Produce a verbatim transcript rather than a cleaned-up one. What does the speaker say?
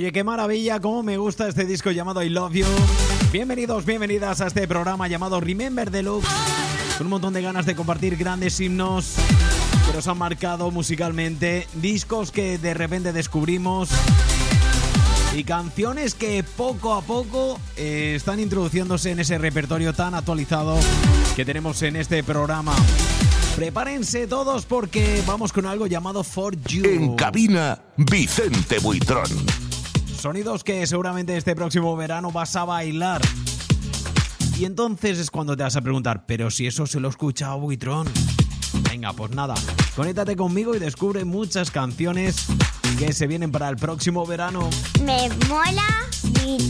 Oye, qué maravilla, cómo me gusta este disco llamado I Love You. Bienvenidos, bienvenidas a este programa llamado Remember Deluxe, con un montón de ganas de compartir grandes himnos que nos han marcado musicalmente, discos que de repente descubrimos y canciones que poco a poco eh, están introduciéndose en ese repertorio tan actualizado que tenemos en este programa. Prepárense todos porque vamos con algo llamado For You. En cabina, Vicente Buitrón. Sonidos que seguramente este próximo verano vas a bailar. Y entonces es cuando te vas a preguntar, pero si eso se lo he escuchado Buitrón. Venga, pues nada, conéctate conmigo y descubre muchas canciones que se vienen para el próximo verano. Me mola Buitrón.